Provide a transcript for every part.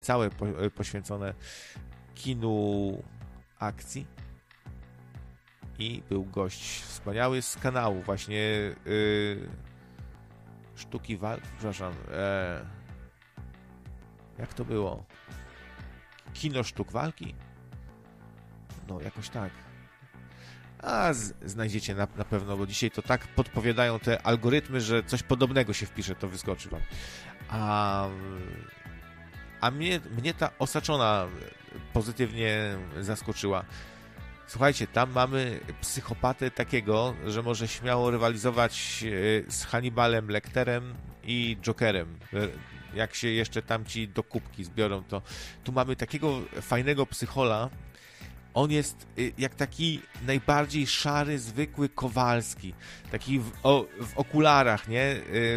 całe poświęcone kinu akcji. I był gość wspaniały z kanału właśnie sztuki walki, przepraszam, jak to było? Kino sztuk walki? No, jakoś tak. A znajdziecie na pewno, bo dzisiaj to tak podpowiadają te algorytmy, że coś podobnego się wpisze, to wyskoczy wam. A mnie ta Osaczona pozytywnie zaskoczyła. Słuchajcie, tam mamy psychopatę takiego, że może śmiało rywalizować z Hannibalem Lecterem i Jokerem. Jak się jeszcze tamci do kubki zbiorą, to tu mamy takiego fajnego psychola. On jest jak taki najbardziej szary, zwykły Kowalski. Taki w okularach, nie?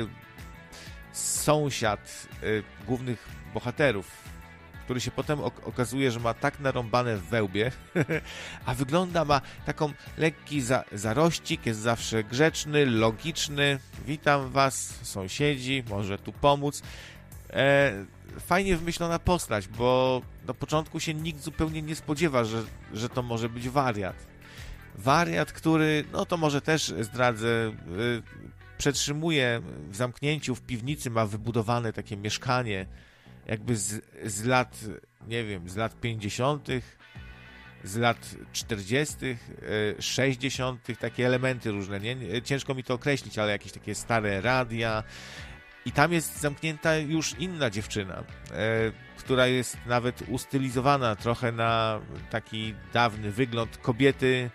Sąsiad głównych bohaterów, który się potem okazuje, że ma tak narąbane w wełbie, a ma taką lekki zarościk, jest zawsze grzeczny, logiczny. Witam was, sąsiedzi, może tu pomóc. Fajnie wymyślona postać, bo na początku się nikt zupełnie nie spodziewa, że to może być wariat. Wariat, który, no to może też zdradzę, przetrzymuje w zamknięciu w piwnicy, ma wybudowane takie mieszkanie, jakby z lat, nie wiem, z lat 50., z lat 40., 60., takie elementy różne, nie? Ciężko mi to określić, ale jakieś takie stare radia. I tam jest zamknięta już inna dziewczyna, która jest nawet ustylizowana trochę na taki dawny wygląd kobiety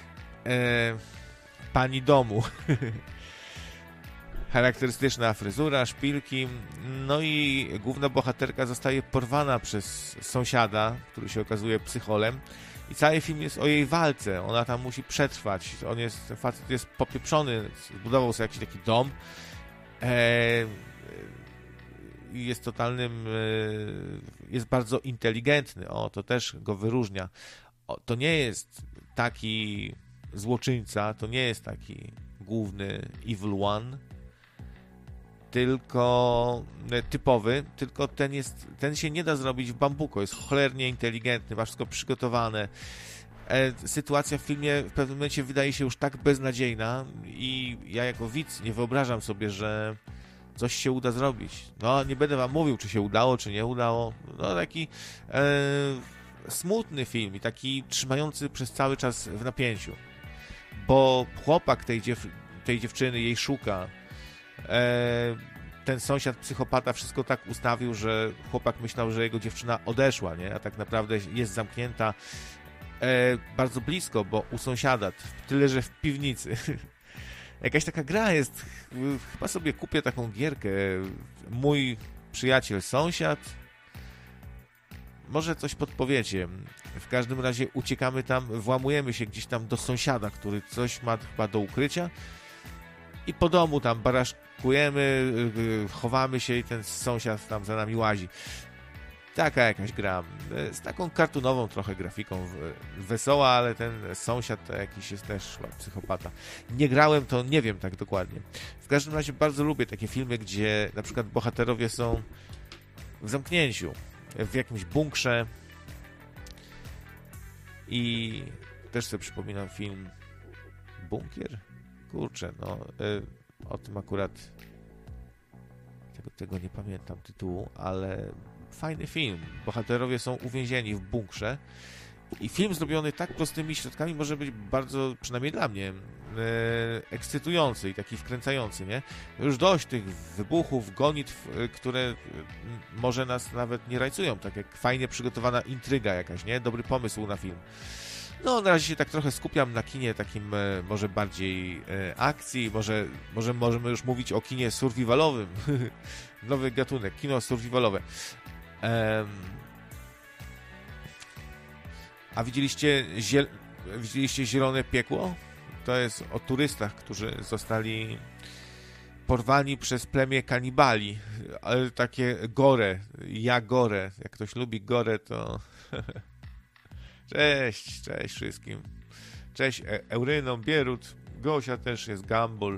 pani domu. Charakterystyczna fryzura, szpilki, no i główna bohaterka zostaje porwana przez sąsiada, który się okazuje psycholem i cały film jest o jej walce, ona tam musi przetrwać, facet jest popieprzony, zbudował sobie jakiś taki dom, jest totalnym, jest bardzo inteligentny, to też go wyróżnia. To nie jest taki złoczyńca, to nie jest taki główny evil one, tylko typowy, tylko ten się nie da zrobić w bambuko, jest cholernie inteligentny, ma wszystko przygotowane. Sytuacja w filmie w pewnym momencie wydaje się już tak beznadziejna i ja jako widz nie wyobrażam sobie, że coś się uda zrobić. No, nie będę wam mówił, czy się udało, czy nie udało. No, taki smutny film i taki trzymający przez cały czas w napięciu. Bo chłopak tej dziewczyny jej szuka. Ten sąsiad psychopata wszystko tak ustawił, że chłopak myślał, że jego dziewczyna odeszła, nie? A tak naprawdę jest zamknięta bardzo blisko, bo u sąsiada, tyle że w piwnicy. Jakaś taka gra jest, chyba sobie kupię taką gierkę, mój przyjaciel sąsiad, może coś podpowiecie. W każdym razie uciekamy tam, włamujemy się gdzieś tam do sąsiada, który coś ma chyba do ukrycia i po domu tam baraszkujemy, chowamy się i ten sąsiad tam za nami łazi. Taka jakaś gra, z taką kartunową trochę grafiką, wesoła, ale ten sąsiad to jakiś jest też psychopata. Nie grałem, to nie wiem tak dokładnie. W każdym razie bardzo lubię takie filmy, gdzie na przykład bohaterowie są w zamknięciu, w jakimś bunkrze i też sobie przypominam film Bunkier? Kurczę, no o tym akurat tego nie pamiętam tytułu, ale fajny film. Bohaterowie są uwięzieni w bunkrze i film zrobiony tak prostymi środkami może być bardzo, przynajmniej dla mnie, ekscytujący i taki wkręcający, nie? Już dość tych wybuchów, gonitw, które może nas nawet nie rajcują, tak jak fajnie przygotowana intryga jakaś, nie? Dobry pomysł na film. No, na razie się tak trochę skupiam na kinie takim może bardziej akcji, może możemy już mówić o kinie survivalowym. Nowy gatunek, kino survivalowe. A widzieliście Zielone Piekło? To jest o turystach, którzy zostali porwani przez plemię kanibali, ale takie gore, gore. Jak ktoś lubi gore, to cześć wszystkim. Cześć Eurynom, Bierut, Gosia też jest, Gumball,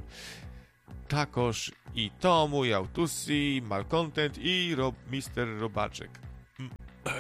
Takosz i Tomu, i Autusi, Malcontent i Mr. Robaczek.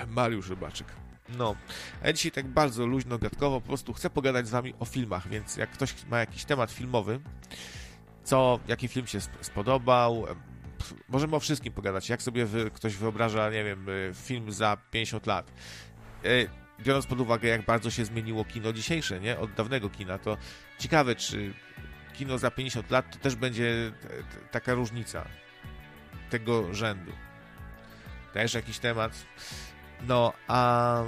Mariusz Rybaczyk. No, a ja dzisiaj tak bardzo luźno, gadkowo po prostu chcę pogadać z wami o filmach, więc jak ktoś ma jakiś temat filmowy, jaki film się spodobał, możemy o wszystkim pogadać. Jak sobie ktoś wyobraża, nie wiem, film za 50 lat. Biorąc pod uwagę, jak bardzo się zmieniło kino dzisiejsze, nie? Od dawnego kina, to ciekawe, czy kino za 50 lat to też będzie taka różnica tego rzędu. Też jakiś temat. No, a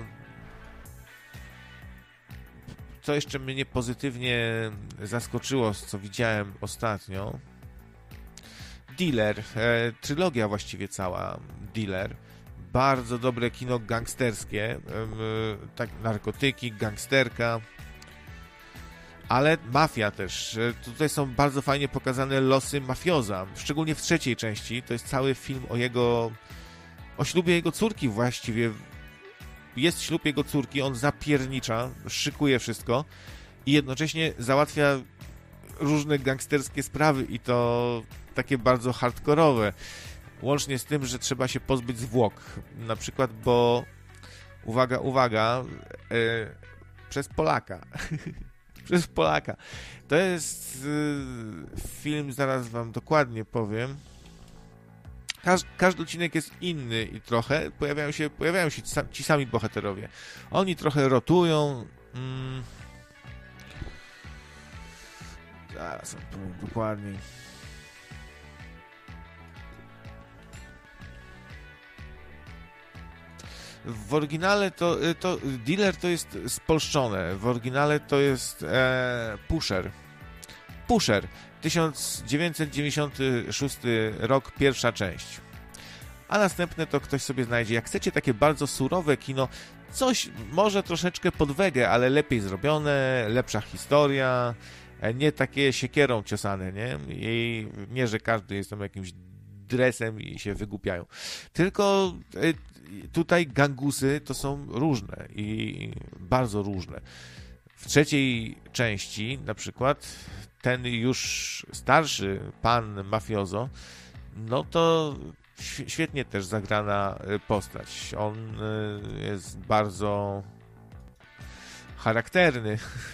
co jeszcze mnie pozytywnie zaskoczyło, co widziałem ostatnio? Dealer, trylogia właściwie cała, Dealer. Bardzo dobre kino gangsterskie, tak, narkotyki, gangsterka, ale mafia też. Tutaj są bardzo fajnie pokazane losy mafioza, szczególnie w trzeciej części. To jest cały film o ślubie jego córki właściwie. Jest ślub jego córki, on zapiernicza, szykuje wszystko i jednocześnie załatwia różne gangsterskie sprawy i to takie bardzo hardkorowe. Łącznie z tym, że trzeba się pozbyć zwłok. Na przykład, bo uwaga, przez Polaka. Przez Polaka. To jest film, zaraz wam dokładnie powiem. Każdy odcinek jest inny i trochę pojawiają się ci sami bohaterowie. Oni trochę rotują. Zaraz powiem dokładniej. W oryginale to Dealer to jest spolszczone. W oryginale to jest Pusher. Pusher. 1996 rok, pierwsza część. A następne to ktoś sobie znajdzie. Jak chcecie takie bardzo surowe kino, coś może troszeczkę pod wegę, ale lepiej zrobione, lepsza historia, nie takie siekierą ciosane, nie? I nie, że każdy jest tam jakimś dresem i się wygłupiają. Tylko tutaj gangusy to są różne i bardzo różne. W trzeciej części na przykład ten już starszy pan mafiozo, no to świetnie też zagrana postać. On jest bardzo charakterny.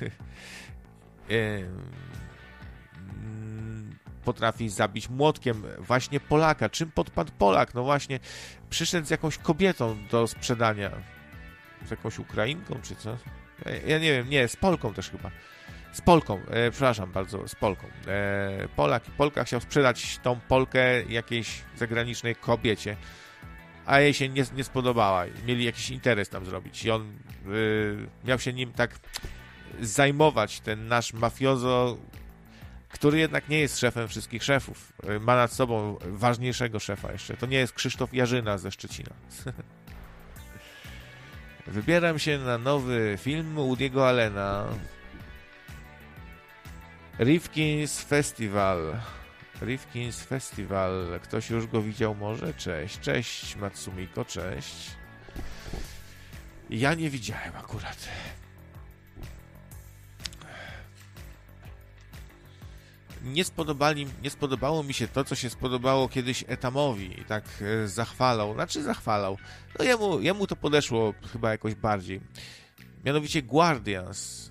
Potrafi zabić młotkiem właśnie Polaka. Czym podpadł Polak? No właśnie, przyszedł z jakąś kobietą do sprzedania. Z jakąś Ukrainką, czy co? Ja nie wiem, nie, z Polką też chyba. Z Polką, przepraszam bardzo, z Polką. Polka chciał sprzedać tą Polkę jakiejś zagranicznej kobiecie, a jej się nie spodobała. Mieli jakiś interes tam zrobić i on miał się nim tak zajmować, ten nasz mafiozo, który jednak nie jest szefem wszystkich szefów. Ma nad sobą ważniejszego szefa jeszcze. To nie jest Krzysztof Jarzyna ze Szczecina. Wybieram się na nowy film Woody'ego Allena. Rifkin's Festival. Rifkin's Festival. Ktoś już go widział może? Cześć. Cześć Matsumiko, cześć. Ja nie widziałem akurat. Nie spodobało mi się to, co się spodobało kiedyś Etamowi i tak zachwalał. No jemu to podeszło chyba jakoś bardziej. Mianowicie Guardians.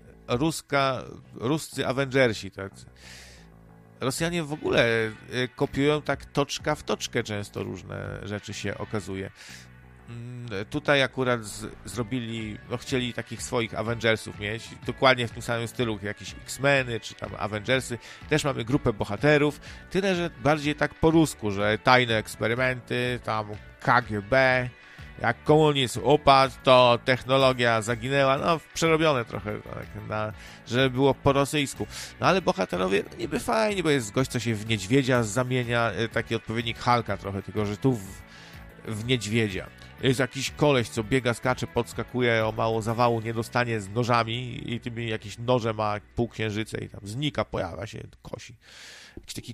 Ruscy Avengersi. Tak. Rosjanie w ogóle kopiują tak toczka w toczkę często różne rzeczy się okazuje. Tutaj akurat zrobili, no chcieli takich swoich Avengersów mieć, dokładnie w tym samym stylu, jak jakieś X-Meny, czy tam Avengersy. Też mamy grupę bohaterów, tyle, że bardziej tak po rusku, że tajne eksperymenty, tam KGB, jak komunizm upadł, to technologia zaginęła, no przerobione trochę, tak, żeby było po rosyjsku. No ale bohaterowie, no, niby fajnie, bo jest gość, co się w niedźwiedzia zamienia, taki odpowiednik Hulka trochę, tylko że tu w niedźwiedzia. Jest jakiś koleś, co biega, skacze, podskakuje, o mało zawału nie dostanie z nożami i tymi jakieś noże ma półksiężyce i tam znika, pojawia się, kosi. Jakiś taki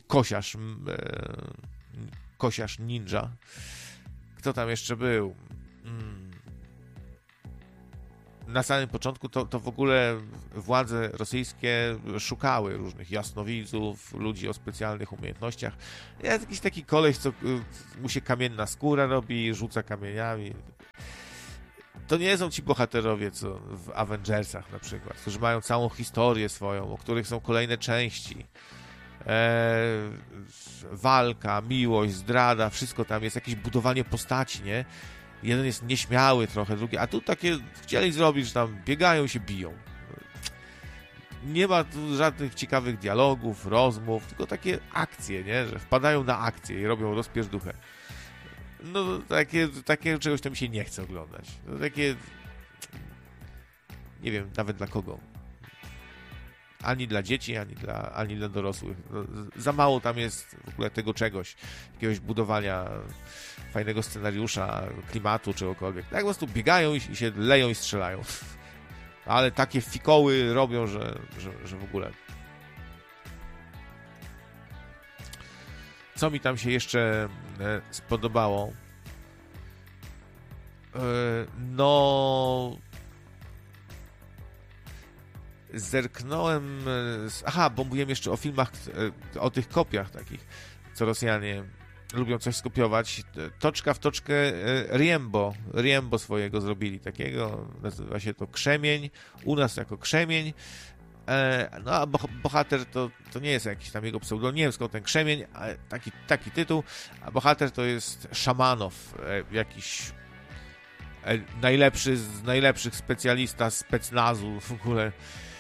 kosiarz ninja. Kto tam jeszcze był? Na samym początku to w ogóle władze rosyjskie szukały różnych jasnowidzów, ludzi o specjalnych umiejętnościach. Jest jakiś taki koleś, co mu się kamienna skóra robi, rzuca kamieniami. to nie są ci bohaterowie, co w Avengersach na przykład, którzy mają całą historię swoją, o których są kolejne części. Walka, miłość, zdrada, wszystko tam jest, jakieś budowanie postaci, nie? Jeden jest nieśmiały trochę, drugi, a tu takie chcieli zrobić, że tam biegają i się biją. Nie ma tu żadnych ciekawych dialogów, rozmów, tylko takie akcje, nie? Że wpadają na akcje i robią rozpierduchę. No takie czegoś tam mi się nie chce oglądać. No, takie, nie wiem nawet dla kogo. Ani dla dzieci, ani dla dorosłych. No, za mało tam jest w ogóle tego czegoś, jakiegoś budowania fajnego scenariusza, klimatu, czegokolwiek. Tak po prostu biegają i się leją i strzelają. Ale takie fikoły robią, że w ogóle. Co mi tam się jeszcze spodobało? No... Zerknąłem... Aha, bo mówiłem jeszcze o filmach, o tych kopiach takich, co Rosjanie lubią coś skopiować. Toczka w toczkę Riembo swojego zrobili takiego. Nazywa się to Krzemień. U nas jako Krzemień. No a bohater to nie jest jakiś tam jego pseudonim, nie wiem skąd ten Krzemień, ale taki tytuł, a bohater to jest Szamanow, jakiś najlepszy z najlepszych specjalista specnazu w ogóle.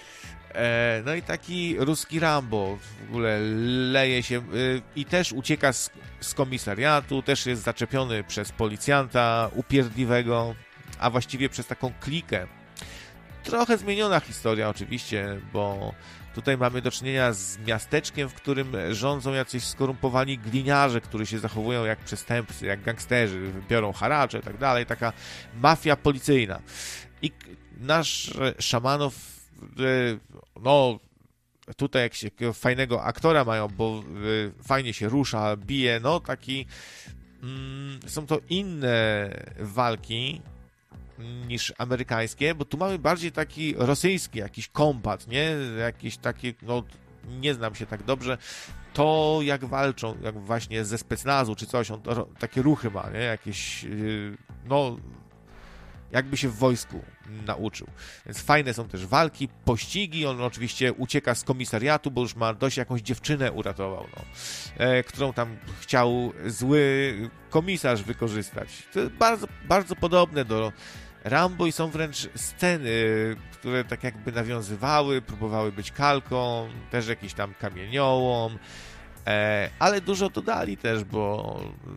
No i taki ruski Rambo w ogóle leje się i też ucieka z komisariatu, też jest zaczepiony przez policjanta upierdliwego, a właściwie przez taką klikę. Trochę zmieniona historia oczywiście, bo tutaj mamy do czynienia z miasteczkiem, w którym rządzą jacyś skorumpowani gliniarze, którzy się zachowują jak przestępcy, jak gangsterzy, biorą haracze i tak dalej, taka mafia policyjna. I nasz Szamanow, no tutaj jakiegoś fajnego aktora mają, bo fajnie się rusza, bije, no taki są to inne walki niż amerykańskie, bo tu mamy bardziej taki rosyjski jakiś kombat, nie? Jakiś taki, no nie znam się tak dobrze, to jak walczą, jak właśnie ze specnazu czy coś, on takie ruchy ma, nie? Jakieś, no jakby się w wojsku nauczył. Więc fajne są też walki, pościgi, on oczywiście ucieka z komisariatu, bo już ma dość jakąś dziewczynę uratował, no, którą tam chciał zły komisarz wykorzystać. To jest bardzo, bardzo podobne do Rambo i są wręcz sceny, które tak jakby nawiązywały, próbowały być kalką, też jakiś tam kamieniołom, ale dużo dodali też, bo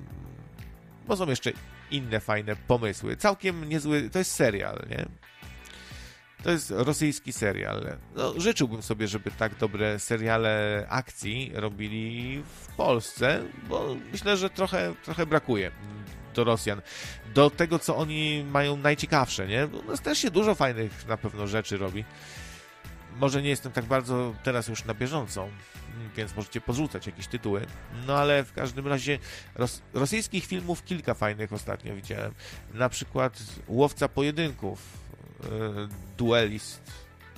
są jeszcze inne fajne pomysły. Całkiem niezły, to jest serial, nie? To jest rosyjski serial. No, życzyłbym sobie, żeby tak dobre seriale akcji robili w Polsce, bo myślę, że trochę brakuje do Rosjan. Do tego, co oni mają najciekawsze, nie? Bo u nas też się dużo fajnych na pewno rzeczy robi. Może nie jestem tak bardzo teraz już na bieżąco, więc możecie porzucać jakieś tytuły. No ale w każdym razie rosyjskich filmów kilka fajnych ostatnio widziałem. Na przykład Łowca pojedynków, Duelist.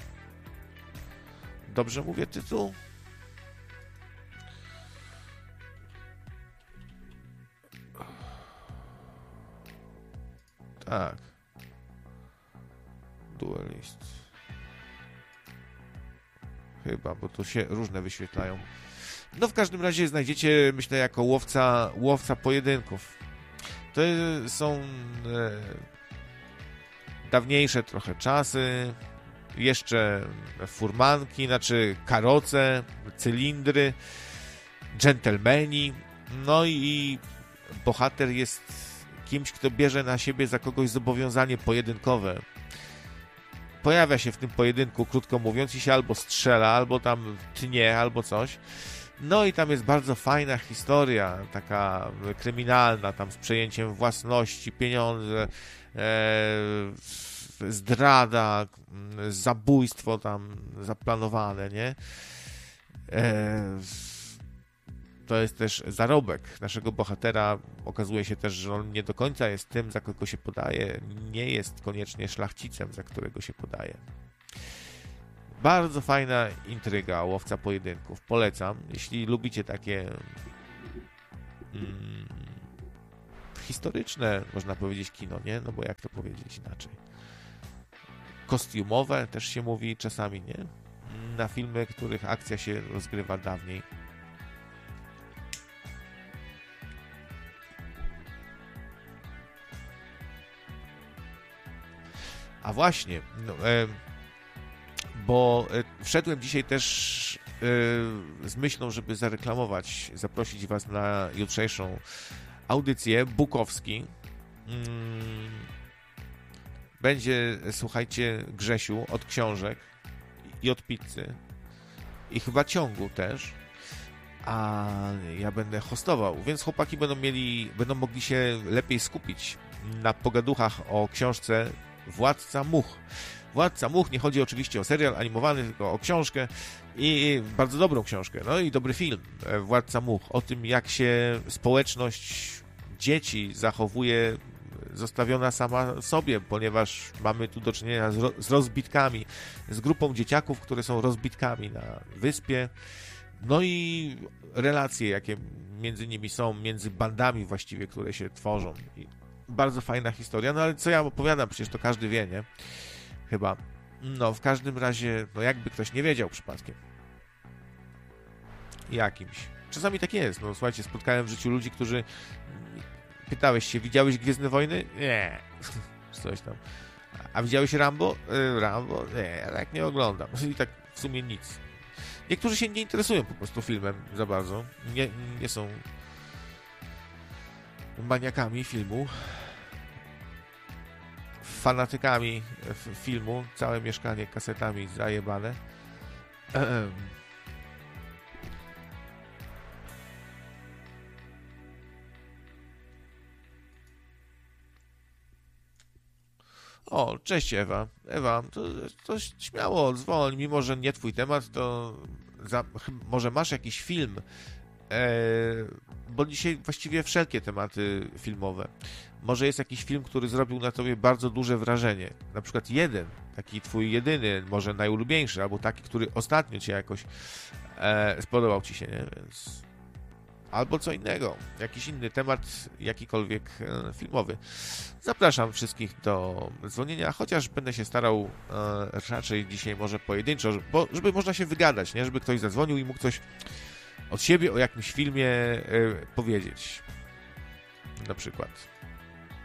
Dobrze mówię tytuł? Tak. Duelist. Chyba, bo tu się różne wyświetlają. No w każdym razie znajdziecie, myślę, jako łowca pojedynków. To są dawniejsze trochę czasy, jeszcze furmanki, znaczy karoce, cylindry, dżentelmeni, no i bohater jest kimś, kto bierze na siebie za kogoś zobowiązanie pojedynkowe. Pojawia się w tym pojedynku, krótko mówiąc, i się albo strzela, albo tam tnie, albo coś. No i tam jest bardzo fajna historia, taka kryminalna, tam z przejęciem własności, pieniądze, zdrada, zabójstwo tam zaplanowane, nie? To jest też zarobek naszego bohatera. Okazuje się też, że on nie do końca jest tym, za kogo się podaje. Nie jest koniecznie szlachcicem, za którego się podaje. Bardzo fajna intryga, Łowca pojedynków. Polecam. Jeśli lubicie takie historyczne, można powiedzieć, kino, nie? No bo jak to powiedzieć inaczej? Kostiumowe też się mówi czasami, nie? Na filmy, których akcja się rozgrywa dawniej. A właśnie, no, bo wszedłem dzisiaj też z myślą, żeby zareklamować, zaprosić Was na jutrzejszą audycję Bukowski. Będzie, słuchajcie, Grzesiu od książek i od pizzy i chyba ciągu też, a ja będę hostował, więc chłopaki będą mogli się lepiej skupić na pogaduchach o książce Władca Much. Władca Much, nie chodzi oczywiście o serial animowany, tylko o książkę i bardzo dobrą książkę, no i dobry film Władca Much, o tym, jak się społeczność dzieci zachowuje zostawiona sama sobie, ponieważ mamy tu do czynienia z rozbitkami, z grupą dzieciaków, które są rozbitkami na wyspie, no i relacje, jakie między nimi są, między bandami właściwie, które się tworzą. I bardzo fajna historia, no ale co ja opowiadam, przecież to każdy wie, nie? Chyba. No, w każdym razie, no jakby ktoś nie wiedział przypadkiem. Jakimś. Czasami tak jest, no słuchajcie, spotkałem w życiu ludzi, którzy pytałeś się, widziałeś Gwiezdne Wojny? Nie. Coś tam. A widziałeś Rambo? Rambo? Nie, ja tak nie oglądam. I tak w sumie nic. Niektórzy się nie interesują po prostu filmem za bardzo. Nie są maniakami filmu. Fanatykami filmu. Całe mieszkanie kasetami zajebane. O, cześć Ewa. Ewa, to śmiało dzwoń, mimo że nie twój temat, to może masz jakiś film, bo dzisiaj właściwie wszelkie tematy filmowe. Może jest jakiś film, który zrobił na tobie bardzo duże wrażenie. Na przykład jeden, taki twój jedyny, może najulubieńszy, albo taki, który ostatnio cię jakoś spodobał ci się, nie? Więc... Albo co innego, jakiś inny temat, jakikolwiek filmowy. Zapraszam wszystkich do dzwonienia, chociaż będę się starał raczej dzisiaj może pojedynczo, żeby można się wygadać, nie? Żeby ktoś zadzwonił i mógł coś od siebie o jakimś filmie powiedzieć. Na przykład.